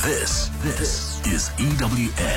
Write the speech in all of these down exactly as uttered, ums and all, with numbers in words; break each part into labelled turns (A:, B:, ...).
A: This, this is E W N.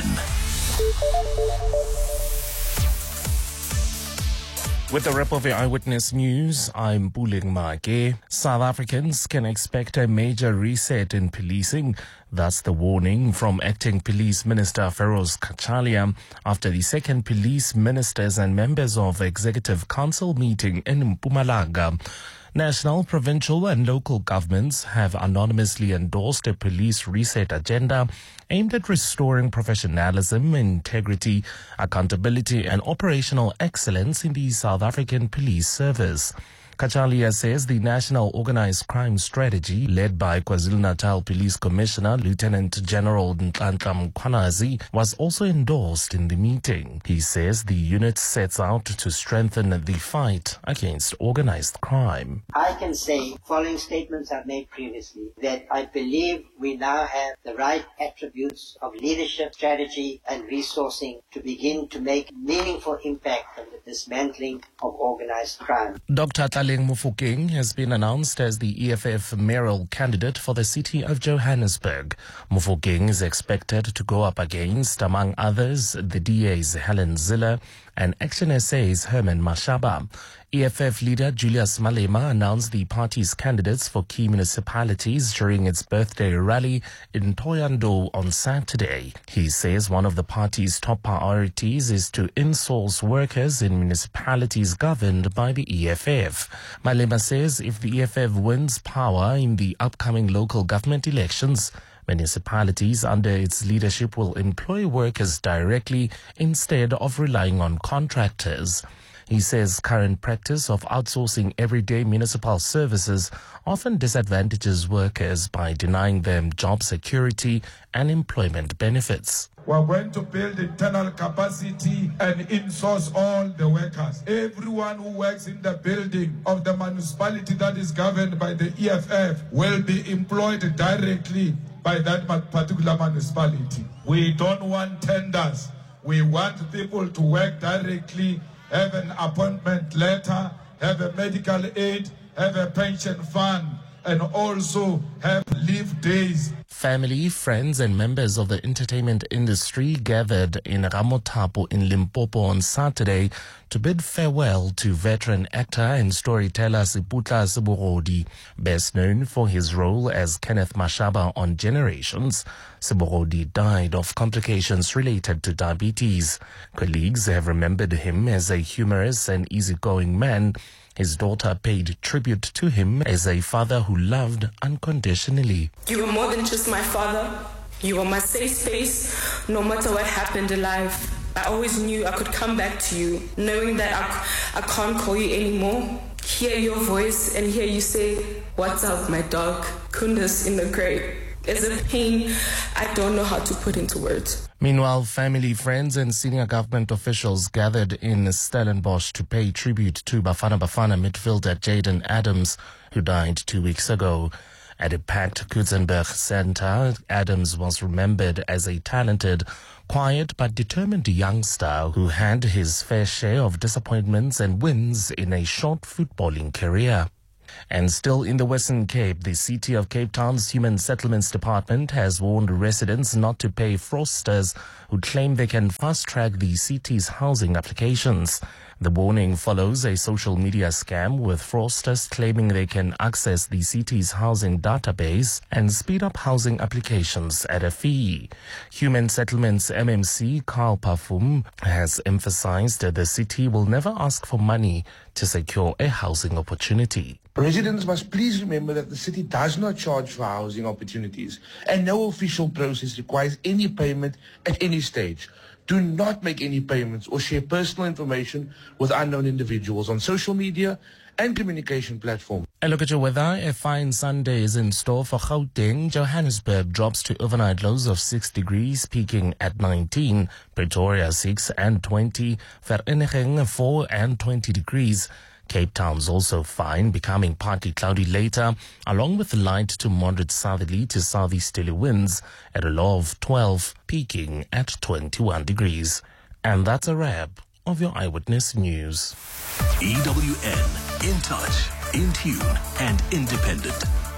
B: With the wrap of the Eyewitness News, I'm Puling Make. South Africans can expect a major reset in policing. That's the warning from Acting Police Minister Feroz Cachalia after the second Police Ministers and members of the Executive Council meeting in Mpumalanga. National, provincial and local governments have anonymously endorsed a police reset agenda aimed at restoring professionalism, integrity, accountability and operational excellence in the South African Police Service. Cachalia says the National Organized Crime Strategy, led by KwaZulu-Natal Police Commissioner Lieutenant General Nhlanhla Mkhwanazi, was also endorsed in the meeting. He says the unit sets out to strengthen the fight against organized crime.
C: I can say, following statements I've made previously, that I believe we now have the right attributes of leadership, strategy and resourcing to begin to make meaningful impact on the dismantling of organized crime.
B: Doctor Mofokeng has been announced as the E F F mayoral candidate for the city of Johannesburg. Mofokeng is expected to go up against, among others, the D A's Helen Zille and Action S A's Herman Mashaba. E F F leader Julius Malema announced the party's candidates for key municipalities during its birthday rally in Thohoyandou on Saturday. He says one of the party's top priorities is to insource workers in municipalities governed by the E F F. Malema says if the E F F wins power in the upcoming local government elections, municipalities under its leadership will employ workers directly instead of relying on contractors. He says current practice of outsourcing everyday municipal services often disadvantages workers by denying them job security and employment benefits.
D: We're going to build internal capacity and insource all the workers. Everyone who works in the building of the municipality that is governed by the E F F will be employed directly by that particular municipality. We don't want tenders. We want people to work directly, have an appointment letter, have a medical aid, have a pension fund, and also have leave days.
B: Family, friends and members of the entertainment industry gathered in Ramothapo in Limpopo on Saturday to bid farewell to veteran actor and storyteller Siputla Seborodi, best known for his role as Kenneth Mashaba on Generations. Seborodi died of complications related to diabetes. Colleagues have remembered him as a humorous and easygoing man. His daughter paid tribute to him as a father who loved unconditionally.
E: You were more than just my father. You were my safe space. No matter what happened in life, I always knew I could come back to you, knowing that I, I can't call you anymore. Hear your voice and hear you say, "What's up, my dog?" Kundus in the grave. It's a pain I don't know how to put into words.
B: Meanwhile, family, friends and senior government officials gathered in Stellenbosch to pay tribute to Bafana Bafana midfielder Jaden Adams, who died two weeks ago. At a packed Kutzenberg Center, Adams was remembered as a talented, quiet but determined youngster who had his fair share of disappointments and wins in a short footballing career. And still in the Western Cape, the City of Cape Town's Human Settlements Department has warned residents not to pay fraudsters who claim they can fast-track the city's housing applications. The warning follows a social media scam with fraudsters claiming they can access the city's housing database and speed up housing applications at a fee. Human Settlements M M C Carl Parfum has emphasized that the city will never ask for money to secure a housing opportunity.
F: Residents must please remember that the city does not charge for housing opportunities and no official process requires any payment at any stage. Do not make any payments or share personal information with unknown individuals on social media and communication platforms.
B: A look at your weather. A fine Sunday is in store for Gauteng. Johannesburg drops to overnight lows of six degrees, peaking at nineteen. Pretoria six and twenty. Vereeniging four and twenty degrees. Cape Town's also fine, becoming partly cloudy later, along with light to moderate southerly to southeasterly winds at a low of twelve, peaking at twenty-one degrees. And that's a wrap of your Eyewitness News.
A: E W N, in touch, in tune, and independent.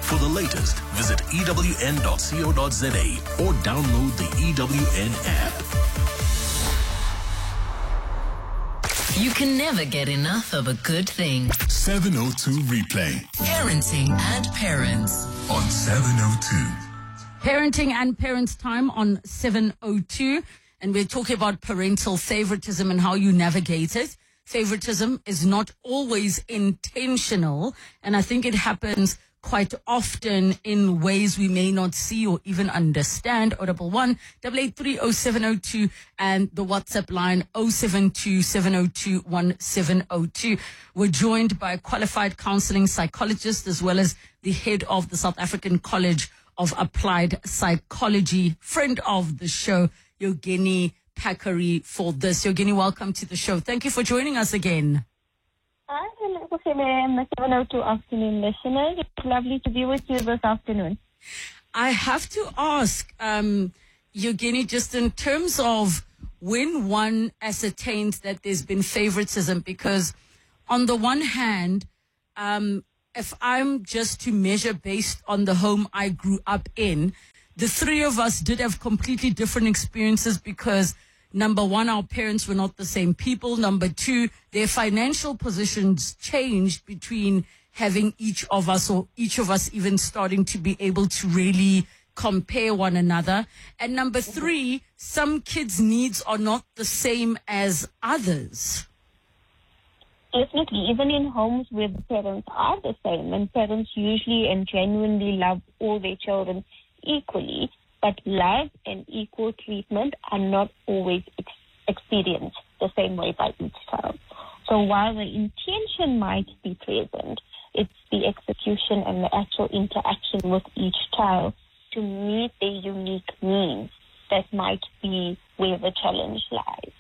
A: For the latest, visit E W N dot co dot za or download the E W N app.
G: You can never get enough of a good thing.
A: seven oh two Replay.
G: Parenting and Parents.
A: On seven oh two.
H: Parenting and Parents time on seven oh two. And we're talking about parental favoritism and how you navigate it. Favoritism is not always intentional. And I think it happens quite often in ways we may not see or even understand. O double one, double eight three oh seven oh two and the WhatsApp line oh seven two seven oh two one seven oh two. We're joined by a qualified counseling psychologist as well as the head of the South African College of Applied Psychology, friend of the show, Yogeni Pakari, for this. Yogeni, welcome to the show. Thank you for joining us again.
I: Hi, hello, the seven oh two afternoon listeners. It's lovely to be with you this afternoon.
H: I have to ask, um, Yogeni, just in terms of when one ascertains that there's been favoritism, because on the one hand, um, if I'm just to measure based on the home I grew up in, the three of us did have completely different experiences because number one, our parents were not the same people. Number two, their financial positions changed between having each of us or each of us even starting to be able to really compare one another. And number three, some kids' needs are not the same as others.
I: Definitely, even in homes where the parents are the same, and parents usually and genuinely love all their children equally, but love and equal treatment are not always ex- experienced the same way by each child. So while the intention might be present, it's the execution and the actual interaction with each child to meet their unique needs that might be where the challenge lies.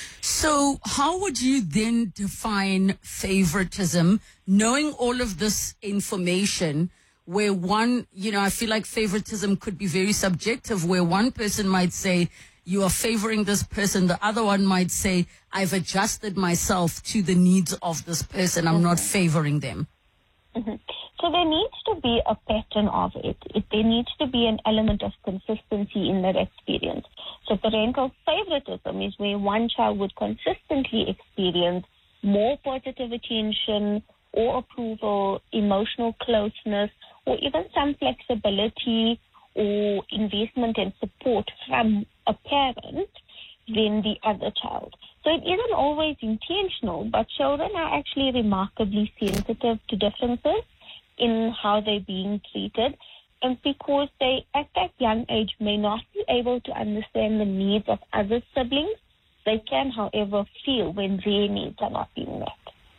H: So how would you then define favoritism, knowing all of this information, where one, you know, I feel like favoritism could be very subjective, where one person might say, you are favoring this person. The other one might say, I've adjusted myself to the needs of this person. I'm mm-hmm. not favoring them.
I: Mm-hmm. So there needs to be a pattern of it. it. There needs to be an element of consistency in that experience. So parental favoritism is where one child would consistently experience more positive attention or approval, emotional closeness, or even some flexibility or investment and support from a parent than the other child. So it isn't always intentional, but children are actually remarkably sensitive to differences in how they're being treated. And because they, at that young age, may not be able to understand the needs of other siblings, they can, however, feel when their needs are not being met.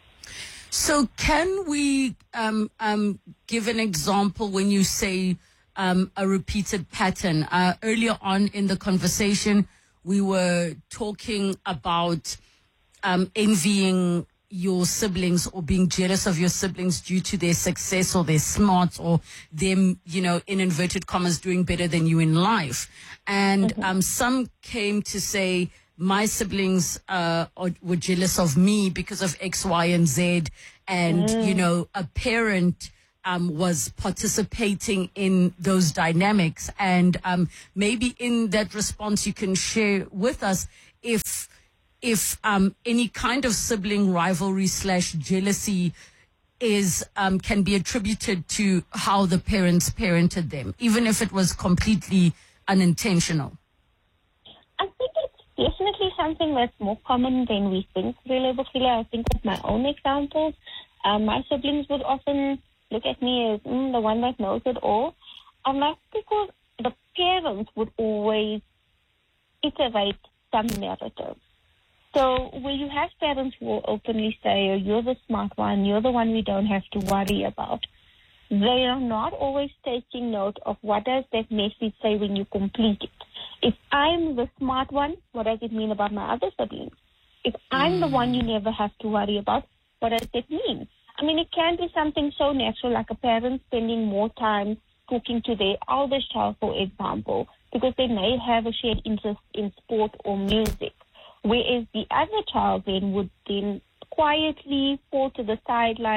H: So can we um, um, give an example when you say um, a repeated pattern? Uh, earlier on in the conversation, we were talking about um, envying your siblings or being jealous of your siblings due to their success or their smarts or them, you know, in inverted commas, doing better than you in life. And mm-hmm. um, some came to say, my siblings uh, are, were jealous of me because of X, Y, and Z. And, mm. you know, a parent um, was participating in those dynamics. And um, maybe in that response, you can share with us if if um, any kind of sibling rivalry slash jealousy is um, can be attributed to how the parents parented them, even if it was completely unintentional.
I: I think it's definitely something that's more common than we think, really, Bukile. I think of my own examples. Um, my siblings would often look at me as mm, the one that knows it all. And that's because the parents would always iterate some narrative. So where you have parents who will openly say, oh, you're the smart one, you're the one we don't have to worry about, they are not always taking note of what does that message say when you complete it. If I'm the smart one, what does it mean about my other siblings? If I'm mm. the one you never have to worry about, what does that mean? I mean, it can be something so natural, like a parent spending more time talking to their eldest child, for example, because they may have a shared interest in sport or music. Whereas the other child then would then quietly fall to the sidelines,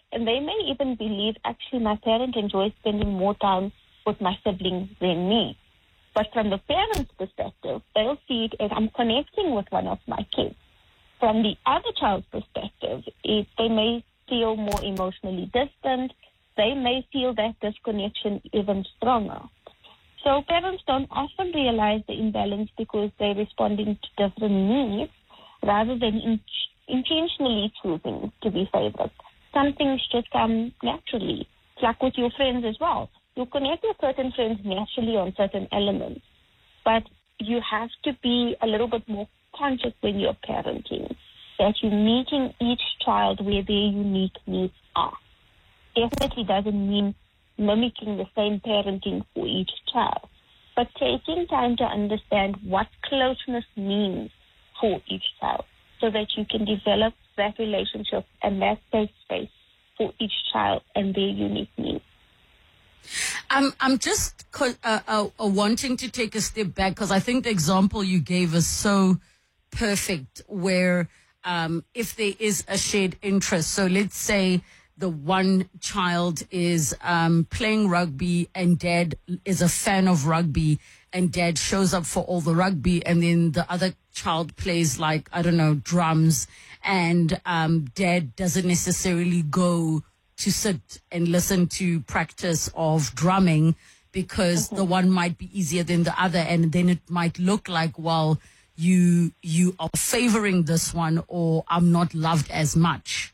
I: And they may even believe, actually, my parent enjoys spending more time with my sibling than me. But from the parent's perspective, they'll see it as I'm connecting with one of my kids. From the other child's perspective, it, they may feel more emotionally distant. They may feel that disconnection even stronger. So parents don't often realize the imbalance because they're responding to different needs rather than in, intentionally choosing to be favored. Some things just come naturally. It's like with your friends as well. You connect with certain friends naturally on certain elements, but you have to be a little bit more conscious when you're parenting, that you're meeting each child where their unique needs are. Definitely doesn't mean mimicking the same parenting for each child, but taking time to understand what closeness means for each child so that you can develop that relationship and that safe space for each child and their unique needs.
H: I'm I'm just uh, uh, uh, wanting to take a step back because I think the example you gave is so perfect where um, if there is a shared interest, so let's say the one child is um, playing rugby and dad is a fan of rugby and dad shows up for all the rugby, and then the other child plays like, I don't know, drums, and um, dad doesn't necessarily go to sit and listen to practice of drumming because mm-hmm. the one might be easier than the other, and then it might look like, well, you you are favoring this one, or I'm not loved as much.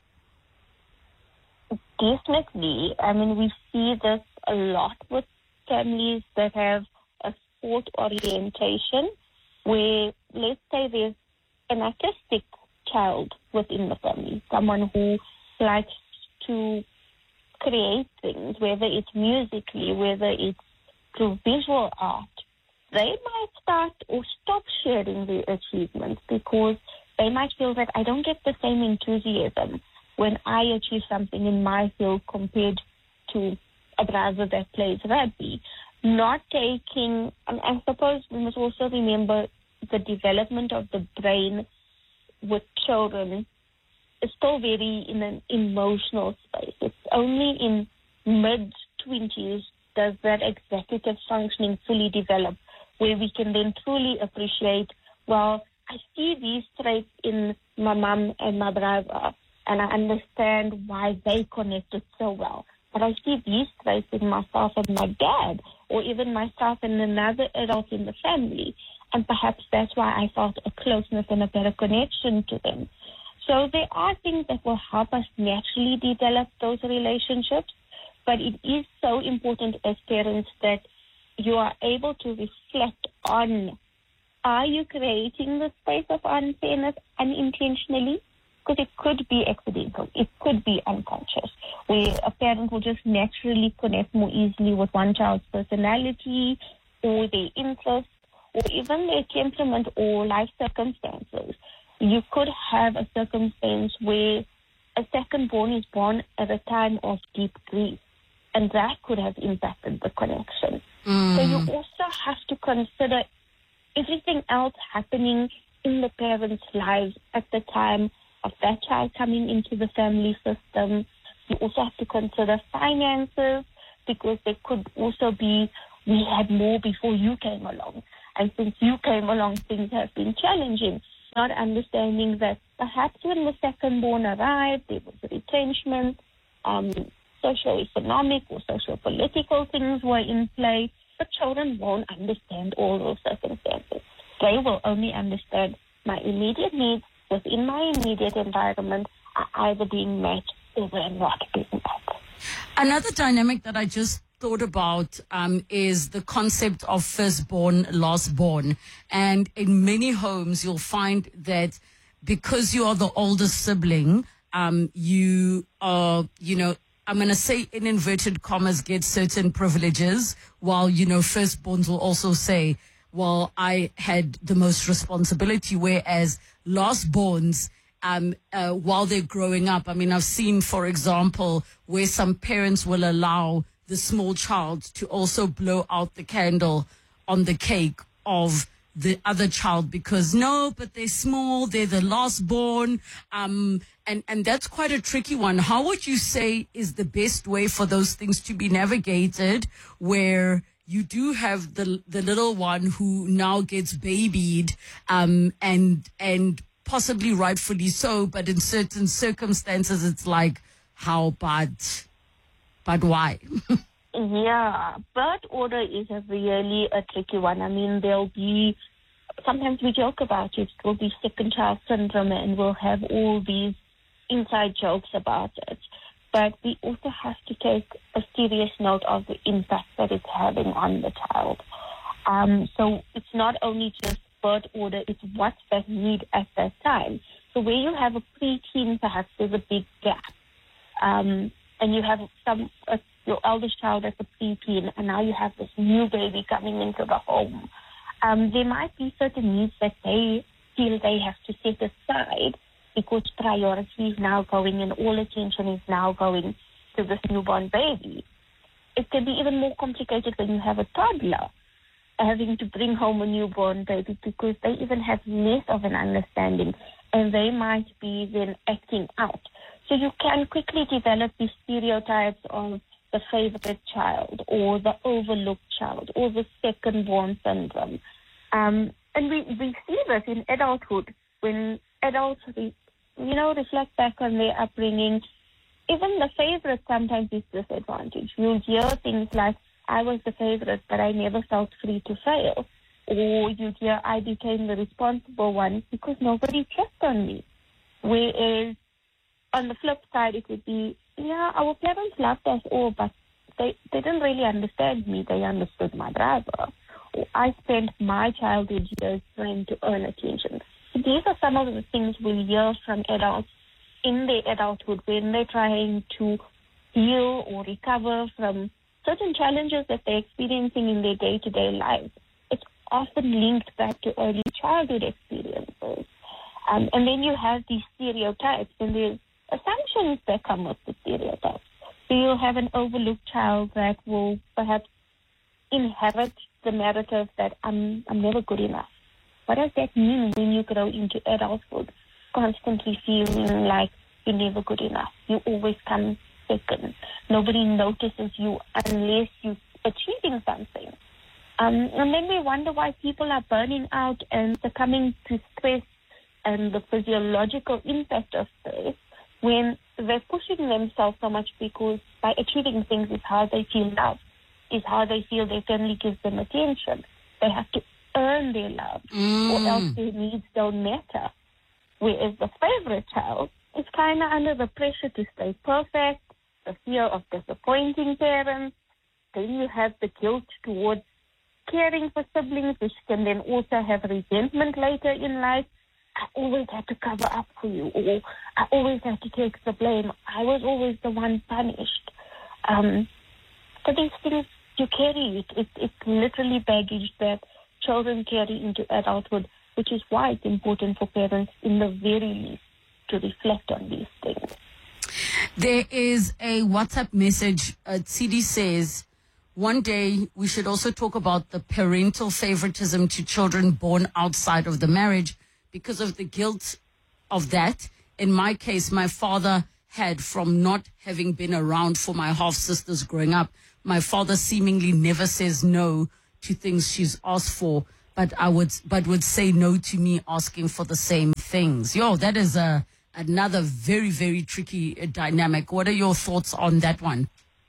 I: Definitely. I mean, we see this a lot with families that have a sport orientation where, let's say there's an artistic child within the family, someone who likes to create things, whether it's musically, whether it's through visual art. They might start or stop sharing their achievements because they might feel that I don't get the same enthusiasm when I achieve something in my field compared to a brother that plays rugby. Not taking, and I suppose we must also remember the development of the brain with children is still very in an emotional space. It's only in mid-twenties does that executive functioning fully develop, where we can then truly appreciate, well, I see these traits in my mom and my brother, and I understand why they connected so well. But I see these traits in myself and my dad, or even myself and another adult in the family, and perhaps that's why I felt a closeness and a better connection to them. So there are things that will help us naturally develop those relationships, but it is so important as parents that you are able to reflect on, are you creating the space of unfairness unintentionally? Because it could be accidental, it could be unconscious, where a parent will just naturally connect more easily with one child's personality or their interests or even their temperament or life circumstances. You could have a circumstance where a second born is born at a time of deep grief, and that could have impacted the connection. Mm. So you also have to consider everything else happening in the parents' lives at the time of that child coming into the family system. You also have to consider finances, because there could also be, we had more before you came along. And since you came along, things have been challenging. Not understanding that perhaps when the second born arrived, there was retrenchment, um, socio-economic or socio-political things were in play, but children won't understand all those circumstances. They will only understand my immediate needs within my immediate environment are either being met or they're not being met.
H: Another dynamic that I just thought about um, is the concept of firstborn, lastborn. And in many homes, you'll find that because you are the oldest sibling, um, you are, you know, I'm going to say in inverted commas, get certain privileges, while, you know, firstborns will also say, well, I had the most responsibility, whereas lastborns, um, uh, while they're growing up, I mean, I've seen, for example, where some parents will allow the small child to also blow out the candle on the cake of the other child because no, but they're small, they're the last born, um, and, and that's quite a tricky one. How would you say is the best way for those things to be navigated where you do have the the little one who now gets babied, um, and and possibly rightfully so, but in certain circumstances it's like, how bad, but why?
I: Yeah, birth order is a really a tricky one. I mean, there'll be, sometimes we joke about it, it will be second child syndrome and we'll have all these inside jokes about it. But we also have to take a serious note of the impact that it's having on the child. Um, so it's not only just birth order, it's what's that need at that time. So where you have a preteen, perhaps there's a big gap. Um, and you have some... Uh, your eldest child as a preteen, and now you have this new baby coming into the home. Um, there might be certain needs that they feel they have to set aside because priority is now going and all attention is now going to this newborn baby. It can be even more complicated when you have a toddler having to bring home a newborn baby because they even have less of an understanding and they might be then acting out. So you can quickly develop these stereotypes of the favorite child or the overlooked child or the second-born syndrome. Um, and we, we see this in adulthood when adults, re, you know, reflect back on their upbringing. Even the favorite sometimes is disadvantaged. You'll hear things like, I was the favorite, but I never felt free to fail. Or you hear, I became the responsible one because nobody checked on me. Whereas on the flip side, it would be, yeah, our parents loved us all, but they, they didn't really understand me. They understood my brother. Or I spent my childhood years trying to earn attention. So these are some of the things we hear from adults in their adulthood when they're trying to heal or recover from certain challenges that they're experiencing in their day-to-day lives. It's often linked back to early childhood experiences. Um, and then you have these stereotypes, and there's assumptions that come with the stereotypes. So you'll have an overlooked child that will perhaps inherit the narrative that I'm I'm never good enough. What does that mean when you grow into adulthood, constantly feeling like you're never good enough? You always come second. Nobody notices you unless you're achieving something. Um, and then we wonder why people are burning out and succumbing to stress and the physiological impact of stress when they're pushing themselves so much because by achieving things is how they feel loved, is how they feel their family gives them attention. They have to earn their love
H: mm.
I: or else their needs don't matter. Whereas the favorite child is kind of under the pressure to stay perfect, the fear of disappointing parents. Then you have the guilt towards caring for siblings, which can then also have resentment later in life. I always had to cover up for you, or I always had to take the blame. I was always the one punished. Um, so these things, you carry it. it. It's literally baggage that children carry into adulthood, which is why it's important for parents, in the very least, to reflect on these things.
H: There is a WhatsApp message. Uh, C D says, one day we should also talk about the parental favoritism to children born outside of the marriage because of the guilt of that. In my case, my father had from not having been around for my half-sisters growing up. My father seemingly never says no to things she's asked for, but I would, but would say no to me asking for the same things. Yo, that is a, another very, very tricky uh, dynamic. What are your thoughts on that one?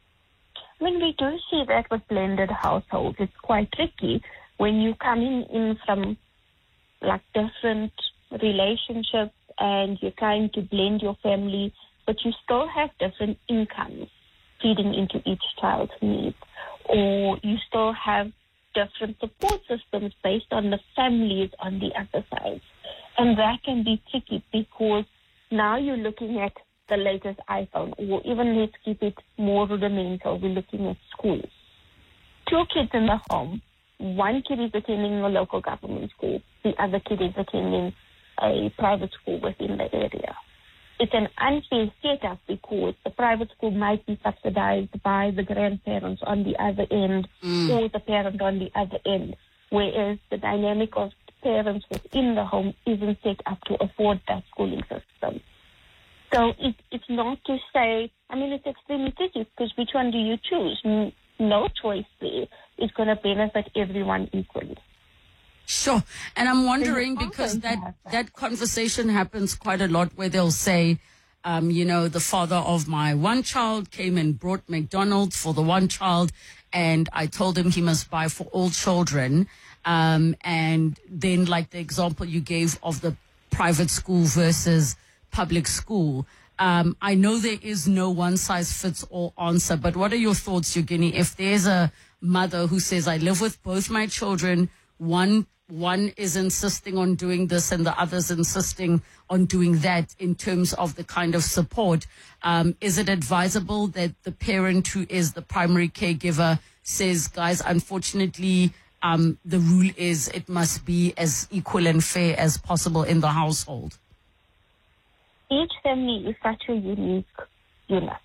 I: I mean, we do see that with blended households. It's quite tricky when you're coming in from like different relationships and you're trying to blend your family, but you still have different incomes feeding into each child's needs, or you still have different support systems based on the families on the other side. And that can be tricky because now you're looking at the latest iPhone, or even let's keep it more rudimental, we're looking at schools. Two kids in the home, one kid is attending a local government school, the other kid is attending a private school within the area. It's an unfair setup because the private school might be subsidized by the grandparents on the other end mm. or the parent on the other end, whereas the dynamic of parents within the home isn't set up to afford that schooling system. So it, it's not to say, I mean, it's extremely tricky because which one do you choose? No choice there is going to benefit everyone equally.
H: Sure. And I'm wondering because that, that, that conversation happens quite a lot where they'll say, um, you know, the father of my one child came and brought McDonald's for the one child and I told him he must buy for all children. Um, and then like the example you gave of the private school versus public school. Um, I know there is no one size fits all answer, but what are your thoughts, Eugenie? If there's a mother who says, I live with both my children, one one is insisting on doing this and the other's insisting on doing that in terms of the kind of support, um, is it advisable that the parent who is the primary caregiver says, guys, unfortunately, um, the rule is it must be as equal and fair as possible in the household?
I: Each family is such a unique unit.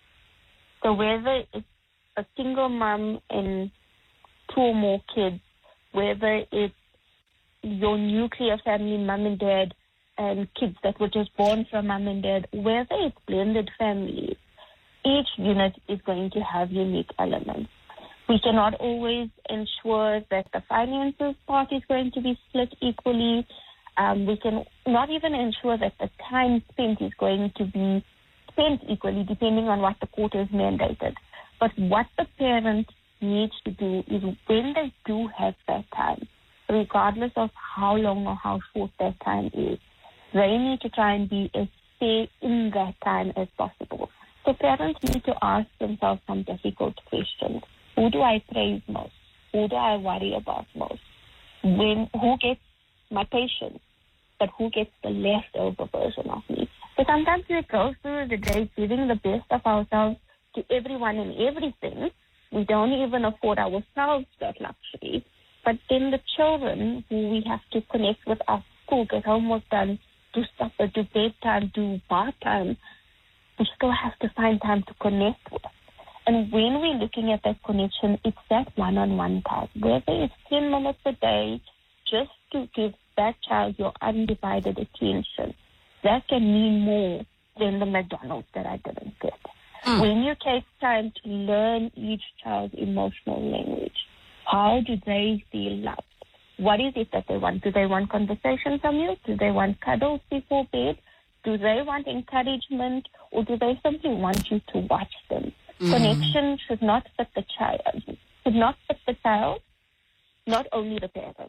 I: So whether it's a single mom and two or more kids, whether it's your nuclear family, mom and dad, and kids that were just born from mom and dad, whether it's blended families, each unit is going to have unique elements. We cannot always ensure that the finances part is going to be split equally. Um, we can not even ensure that the time spent is going to be spent equally, depending on what the court has mandated. But what the parent needs to do is when they do have that time, regardless of how long or how short that time is, they need to try and be as fair in that time as possible. So parents need to ask themselves some difficult questions. Who do I praise most? Who do I worry about most? When, who gets my patience, but who gets the leftover version of me? So sometimes we go through the day giving the best of ourselves to everyone and everything. We don't even afford ourselves that luxury. But then the children who we have to connect with our school, get homework done, do supper, do bedtime, do bath time, we still have to find time to connect with. And when we're looking at that connection, it's that one-on-one time. Whether it's ten minutes a day, just to give that child your undivided attention, that can mean more than the McDonald's that I didn't get. Mm. When you take time to learn each child's emotional language, how do they feel loved? What is it that they want? Do they want conversation from you? Do they want cuddles before bed? Do they want encouragement? Or do they simply want you to watch them? Mm. Connection should not fit the child, should not fit the child, not only the parent.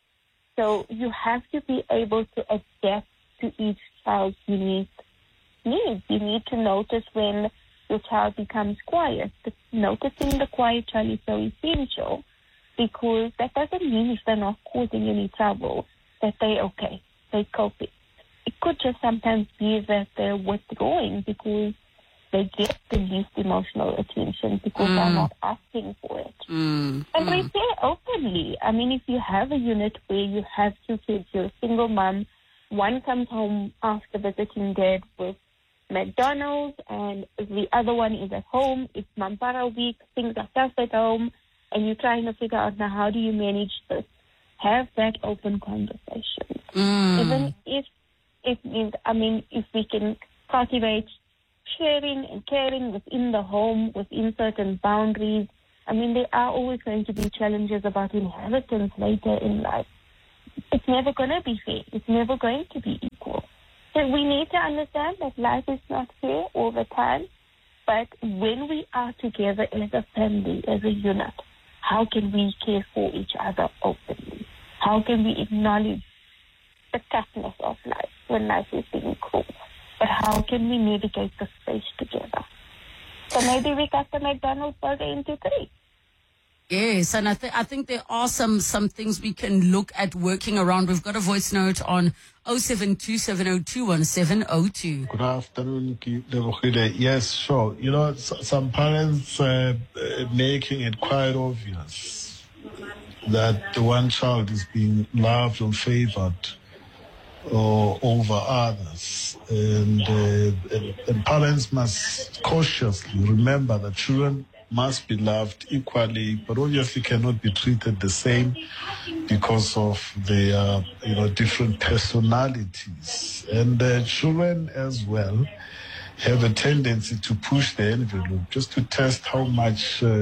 I: So you have to be able to adapt to each child's unique needs. You need to notice when your child becomes quiet. Noticing the quiet child is so essential, because that doesn't mean if they're not causing any trouble that they're okay, they're coping. It could just sometimes be that they're withdrawing because they get the least emotional attention because mm. they're not asking for it.
H: Mm.
I: And
H: mm.
I: we say openly. I mean, if you have a unit where you have two kids, you're a single mom, one comes home after visiting dad with McDonald's and the other one is at home, it's Mampara week, things are tough at home, and you're trying to figure out now how do you manage this. Have that open conversation.
H: Mm.
I: Even if it means, I mean, if we can cultivate sharing and caring within the home, within certain boundaries. I mean, there are always going to be challenges about inheritance later in life. It's never going to be fair. It's never going to be equal. So we need to understand that life is not fair all the time. But when we are together as a family, as a unit, how can we care for each other openly? How can we acknowledge the toughness of life when life is being cruel? But how can we navigate the space together? So maybe we cut the McDonald's burger into three.
H: Yes, and I, th- I think there are some, some things we can look at working around. We've got a voice note on oh seven two, seven oh two, one seven oh two.
J: Good afternoon, Lebohile. Yes, sure. You know, some parents uh, making it quite obvious that the one child is being loved or favored or over others. And, uh, and, and parents must cautiously remember that children must be loved equally, but obviously cannot be treated the same. because of their, you know, different personalities. And uh, children as well have a tendency to push the envelope just to test how much uh,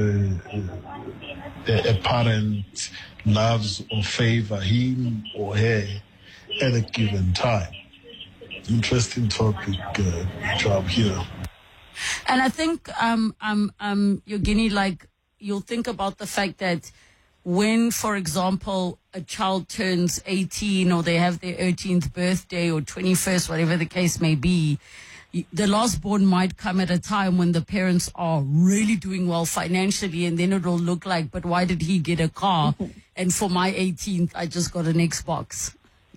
J: a parent loves or favor him or her at a given time. Interesting topic, uh, job here.
H: And I think, um, um, um, Yogini, like, you'll think about the fact that when, for example, a child turns eighteen or they have their eighteenth birthday or twenty-first, whatever the case may be, the last born might come at a time when the parents are really doing well financially, and then it'll look like, but why did he get a car? And for my eighteenth, I just got an Xbox.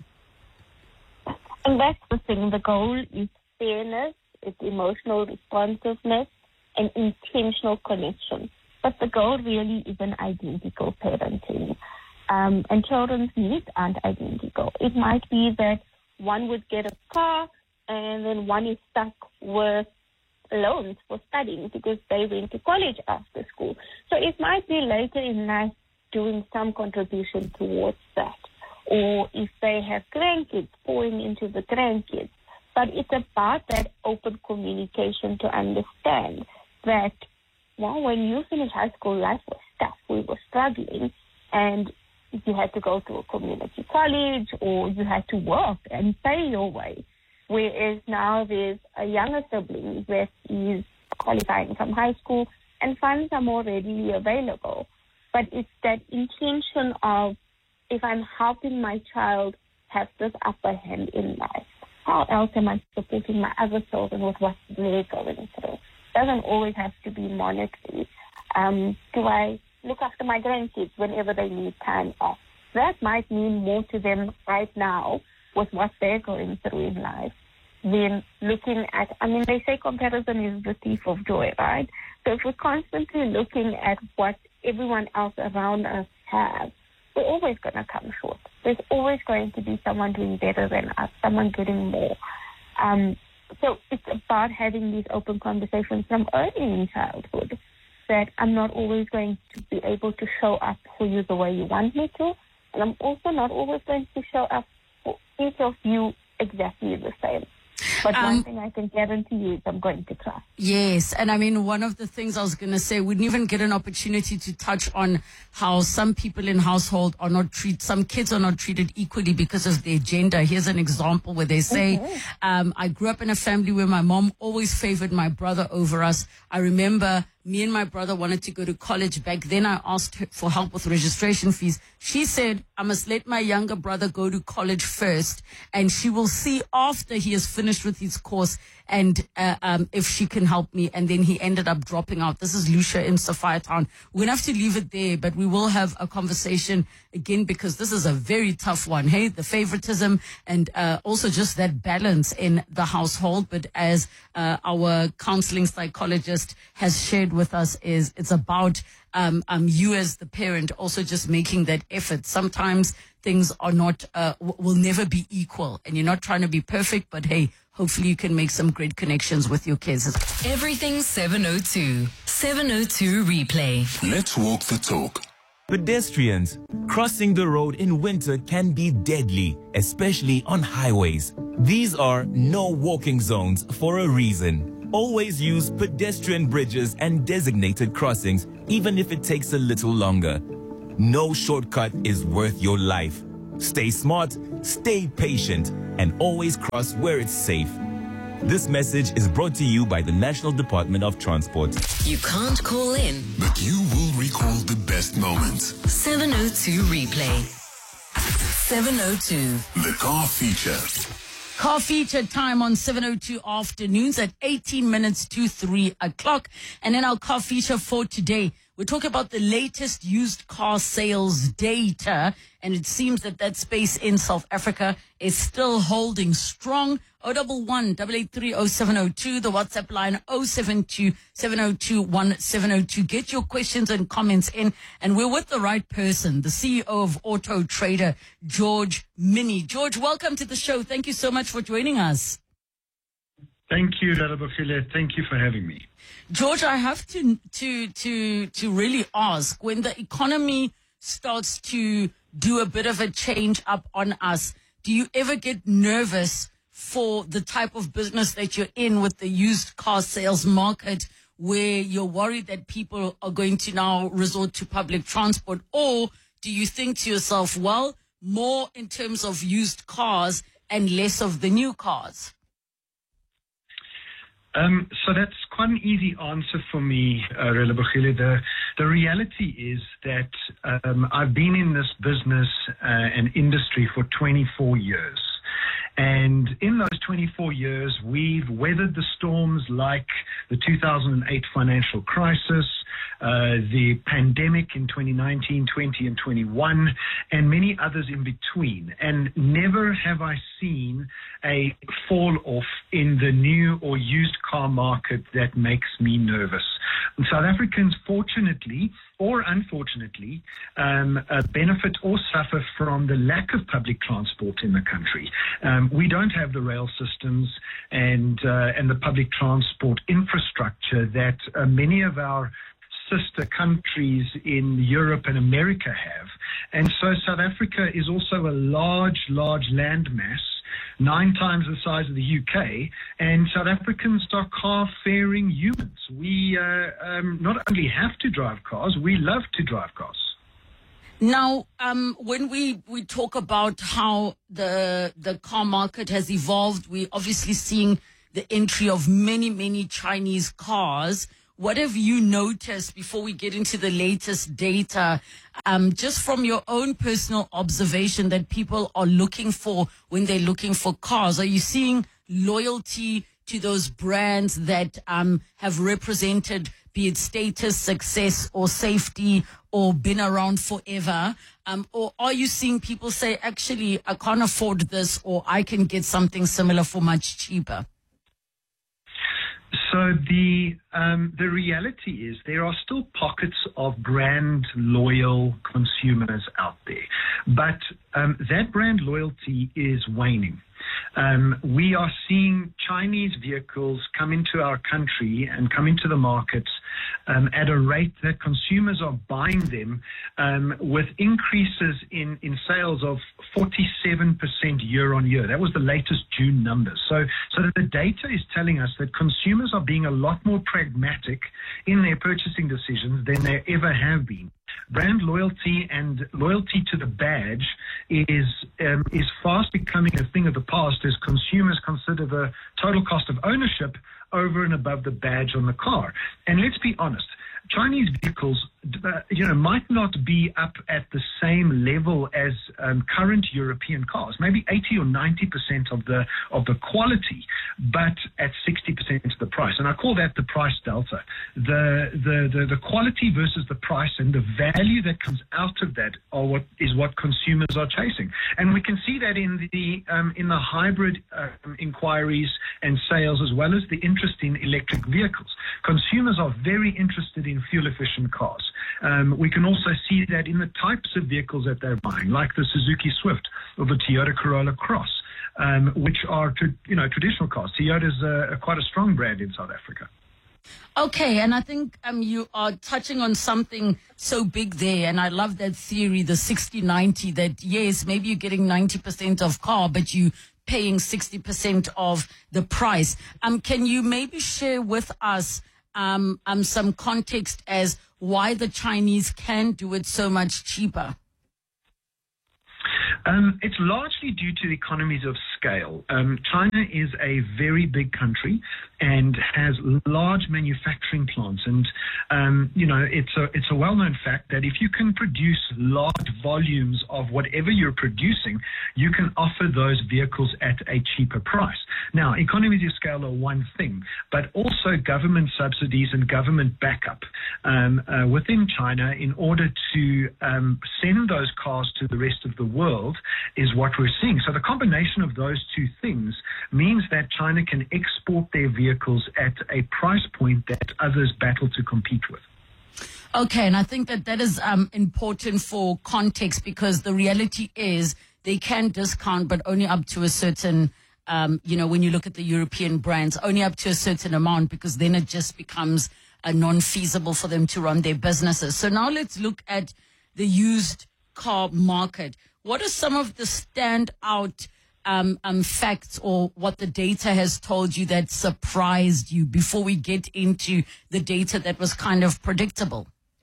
I: And that's the thing. The goal is fairness, it's emotional responsiveness, and intentional connection. But the goal really isn't identical parenting. Um, and children's needs aren't identical. It might be that one would get a car and then one is stuck with loans for studying because they went to college after school. So it might be later in life doing some contribution towards that. Or if they have grandkids, pouring into the grandkids. But it's about that open communication to understand that, well, when you finish high school, life was tough. We were struggling, and you had to go to a community college or you had to work and pay your way. Whereas now there's a younger sibling that is qualifying from high school and funds are more readily available. But it's that intention of, if I'm helping my child have this upper hand in life, how else am I supporting my other children with what they're going through? It doesn't always have to be monetary. Um, do I look after my grandkids whenever they need time off? That might mean more to them right now with what they're going through in life than looking at, I mean, they say comparison is the thief of joy, right? So if we're constantly looking at what everyone else around us has, we're always going to come short. There's always going to be someone doing better than us, someone getting more. Um, so it's about having these open conversations from early in childhood, that I'm not always going to be able to show up for you the way you want me to, and I'm also not always going to show up for each of you exactly the same. But um, one thing I can guarantee you is I'm going to try.
H: Yes. And I mean, one of the things I was going to say, we didn't even get an opportunity to touch on how some people in household are not treated, some kids are not treated equally because of their gender. Here's an example where they say, mm-hmm. um, I grew up in a family where my mom always favored my brother over us. I remember me and my brother wanted to go to college. Back then, I asked her for help with registration fees. She said, I must let my younger brother go to college first, and she will see after he has finished with his course and uh, um, if she can help me. And then he ended up dropping out. This is Lucia in Sophiatown. We're going to have to leave it there, but we will have a conversation again because this is a very tough one. Hey, the favoritism and uh, also just that balance in the household. But as uh, our counseling psychologist has shared with us, is it's about um, um, you as the parent also just making that effort. Sometimes things are not, uh, w- will never be equal, and you're not trying to be perfect, but hey, hopefully you can make some great connections with your kids.
G: Everything seven oh two. seven oh two replay.
A: Let's walk the talk.
K: Pedestrians, crossing the road in winter can be deadly, especially on highways. These are no walking zones for a reason. Always use pedestrian bridges and designated crossings, even if it takes a little longer. No shortcut is worth your life. Stay smart, stay patient, and always cross where it's safe. This message is brought to you by the National Department of Transport.
G: You can't call in,
A: but you will recall the best moments.
G: seven oh two replay. seven oh two.
A: The car feature.
H: Car feature time on seven oh two afternoons at eighteen minutes to three o'clock. And then our car feature for today, we're talking about the latest used car sales data. And it seems that that space in South Africa is still holding strong. oh one one, eight eight three, oh seven oh two, the WhatsApp line oh seven two, seven oh two, one seven oh two. Get your questions and comments in. And we're with the right person, the C E O of Auto Trader, George Minnie. George, welcome to the show. Thank you so much for joining us.
L: Thank you, Radabokile. Thank you for having me.
H: George, I have to, to, to, to really ask, when the economy starts to do a bit of a change up on us. Do you ever get nervous for the type of business that you're in with the used car sales market, where you're worried that people are going to now resort to public transport? Or do you think to yourself, well, more in terms of used cars and less of the new cars?
L: Um, so that's quite an easy answer for me, uh, Relebohile. The, the reality is that um, I've been in this business uh, and industry for twenty-four years. And in those twenty-four years, we've weathered the storms like the two thousand eight financial crisis, uh, the pandemic in twenty nineteen, twenty, and twenty-one, and many others in between. And never have I seen a fall off in the new or used car market that makes me nervous. And South Africans, fortunately or unfortunately, um, uh, benefit or suffer from the lack of public transport in the country. Um, we don't have the rail systems and uh, and the public transport infrastructure that uh, many of our sister countries in Europe and America have. And so South Africa is also a large, large landmass, nine times the size of the U K, and South Africans are car-faring humans. We uh, um, not only have to drive cars, we love to drive cars.
H: Now, um, when we, we talk about how the the car market has evolved, we're obviously seeing the entry of many, many Chinese cars. What have you noticed, before we get into the latest data, um, just from your own personal observation, that people are looking for when they're looking for cars? Are you seeing loyalty to those brands that um, have represented, be it status, success, or safety, or been around forever? Um, or are you seeing people say, actually, I can't afford this, or I can get something similar for much cheaper?
L: So the um, the reality is there are still pockets of brand loyal consumers out there, but um, that brand loyalty is waning. Um, we are seeing Chinese vehicles come into our country and come into the markets um, at a rate that consumers are buying them um, with increases in, in sales of forty-seven percent year on year. That was the latest June numbers. So, so the data is telling us that consumers are being a lot more pragmatic in their purchasing decisions than they ever have been. Brand loyalty and loyalty to the badge is um, is fast becoming a thing of the past as consumers consider the total cost of ownership over and above the badge on the car. And let's be honest, Chinese vehicles, uh, you know, might not be up at the same level as um, current European cars, maybe eighty or ninety percent of the of the quality, but at sixty percent of the price. And I call that the price delta. The, the the the quality versus the price and the value that comes out of that are what is what consumers are chasing. And we can see that in the um, in the hybrid um, inquiries and sales, as well as the interest in electric vehicles. Consumers are very interested in fuel-efficient cars. Um, we can also see that in the types of vehicles that they're buying, like the Suzuki Swift or the Toyota Corolla Cross, um, which are to, you know traditional cars. Toyota's a, a quite a strong brand in South Africa.
H: Okay, and I think um, you are touching on something so big there, and I love that theory, the sixty ninety, that yes, maybe you're getting ninety percent of car, but you paying sixty percent of the price. Um, can you maybe share with us um, um, some context as why the Chinese can do it so much cheaper?
L: Um, it's largely due to the economies of scale. Um, China is a very big country and has large manufacturing plants. And, um, you know, it's a, it's a well-known fact that if you can produce large volumes of whatever you're producing, you can offer those vehicles at a cheaper price. Now, economies of scale are one thing, but also government subsidies and government backup um, uh, within China in order to um, send those cars to the rest of the world is what we're seeing. So the combination of those two things means that China can export their vehicles at a price point that others battle to compete with.
H: Okay, and I think that that is um, important for context, because the reality is they can discount, but only up to a certain, um, you know, when you look at the European brands, only up to a certain amount, because then it just becomes uh, non-feasible for them to run their businesses. So now let's look at the used car market, what are some of the standout um, um, facts or what the data has told you that surprised you before we get into the data that was kind of predictable?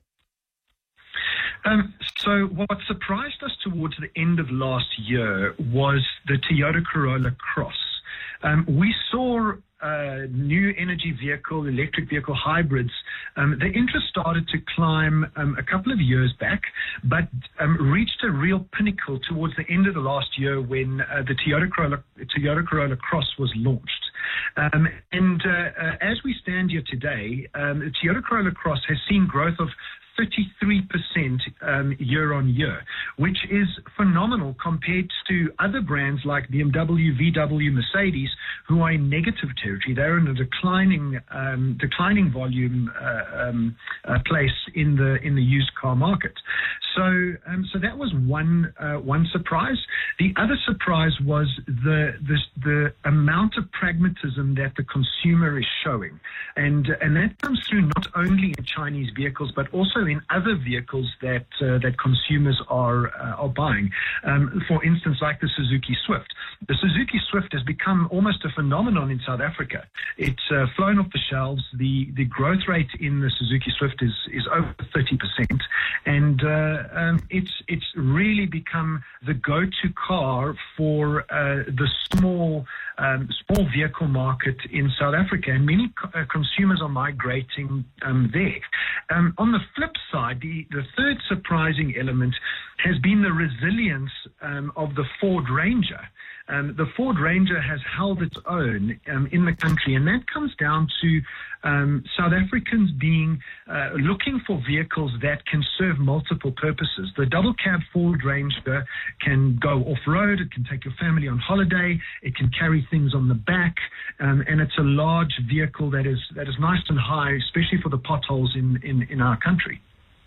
L: Um, so what surprised us towards the end of last year was the Toyota Corolla Cross. Um, we saw uh, new energy vehicle, electric vehicle hybrids. Um, the interest started to climb um, a couple of years back, but um, reached a real pinnacle towards the end of the last year when uh, the Toyota Corolla, Toyota Corolla Cross was launched. Um, and uh, uh, as we stand here today, um, the Toyota Corolla Cross has seen growth of thirty-three percent um, year on year, which is phenomenal compared to other brands like B M W, V W, Mercedes, who are in negative territory. They're in a declining, um, declining volume uh, um, uh, place in the in the used car market. So, um, so that was one uh, one surprise. The other surprise was the, the the amount of pragmatism that the consumer is showing, and and that comes through not only in Chinese vehicles but also in other vehicles that uh, that consumers are uh, are buying. Um, for instance, like the Suzuki Swift. The Suzuki Swift has become almost a phenomenon in South Africa. It's uh, flown off the shelves. The the growth rate in the Suzuki Swift is is over thirty percent, and uh, um, it's it's really become the go-to car for uh, the small um, small vehicle market in South Africa, and many co- uh, consumers are migrating um, there. Um, on the flip side, the, the third surprising element has been the resilience um, of the Ford Ranger. Um, the Ford Ranger has held its own um, in the country, and that comes down to um, South Africans being uh, looking for vehicles that can serve multiple purposes. The double cab Ford Ranger can go off-road, it can take your family on holiday, it can carry things on the back, um, and it's a large vehicle that is that is nice and high, especially for the potholes in, in, in our country.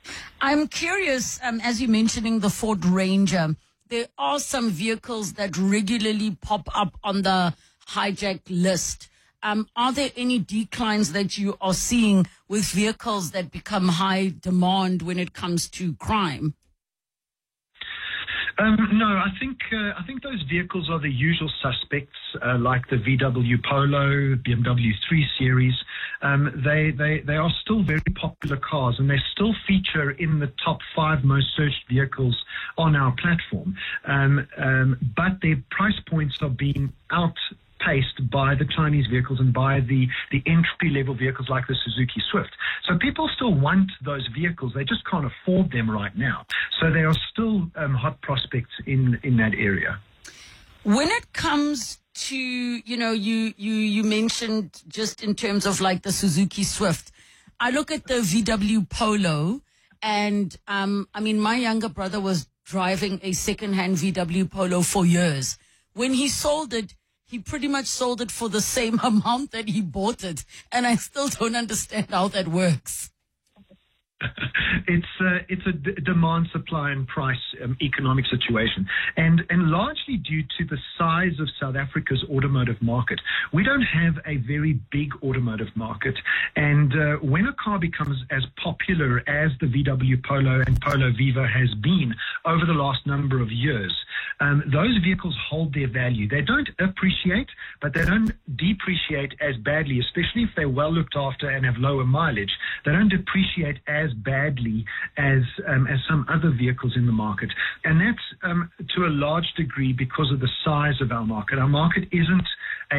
H: I'm curious, um, as you're mentioning the Ford Ranger, there are some vehicles that regularly pop up on the hijack list. Um, are there any declines that you are seeing with vehicles that become high demand when it comes to crime?
L: Um, no, I think uh, I think those vehicles are the usual suspects, uh, like the V W Polo, B M W three Series. Um, they, they, they are still very popular cars, and they still feature in the top five most searched vehicles on our platform. Um, um, but their price points are being outpaced by the Chinese vehicles and by the, the entry-level vehicles like the Suzuki Swift. So people still want those vehicles. They just can't afford them right now. So they are still um, hot prospects in, in that area.
H: When it comes to, you know, you, you, you mentioned just in terms of like the Suzuki Swift, I look at the V W Polo and, um, I mean, my younger brother was driving a second-hand V W Polo for years. When he sold it, he pretty much sold it for the same amount that he bought it. And I still don't understand how that works.
L: It's uh, it's a d- demand, supply, and price um, economic situation, and and largely due to the size of South Africa's automotive market. We don't have a very big automotive market, and uh, when a car becomes as popular as the V W Polo and Polo Viva has been over the last number of years, um, those vehicles hold their value. They don't appreciate, but they don't depreciate as badly, especially if they're well looked after and have lower mileage. They don't depreciate as badly as um, as some other vehicles in the market, and that's um, to a large degree because of the size of our market. Our market isn't